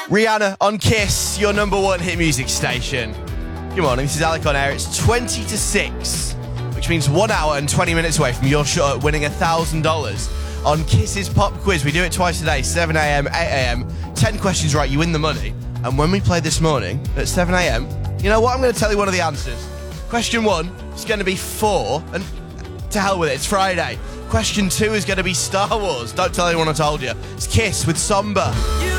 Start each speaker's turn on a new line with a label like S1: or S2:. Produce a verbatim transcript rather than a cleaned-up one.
S1: Rihanna on Kiss, your number one hit music station. Good morning, this is Alec on air. It's twenty to six, which means one hour and twenty minutes away from your shot at winning one thousand dollars on Kiss's Pop Quiz. We do it twice a day, seven a.m, eight a.m. ten questions right, you win the money. And when we played this morning at seven a.m, you know what? I'm going to tell you one of the answers. Question one is going to be four, and to hell with it, it's Friday. Question two is going to be Star Wars. Don't tell anyone I told you. It's Kiss with Somber.